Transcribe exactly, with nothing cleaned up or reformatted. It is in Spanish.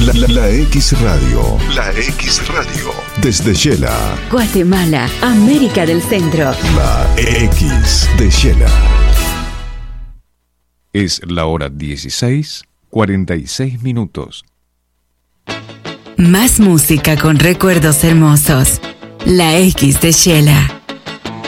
La, la, la X Radio. La X Radio. Desde Shela. Guatemala, América del Centro. La X de Shela. Es la hora dieciséis, cuarenta y seis minutos. Más música con recuerdos hermosos. La X de Shela.